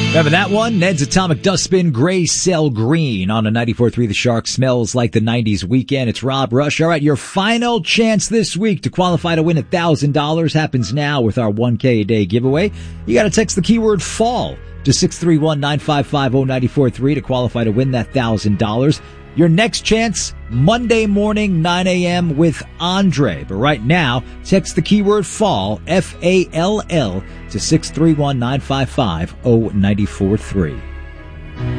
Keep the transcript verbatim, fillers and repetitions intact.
Remember that one? Ned's Atomic Dustbin, Gray Cell Green on a ninety-four point three The Shark. Smells like the nineties weekend. It's Rob Rush. All right, your final chance this week to qualify to win one thousand dollars happens now with our one K a day giveaway. You got to text the keyword fall to six three one, nine five five, zero nine four three to qualify to win that one thousand dollars. Your next chance, Monday morning, nine a.m. with Andre. But right now, text the keyword fall, F A L L, to six three one, nine five five, zero nine four three.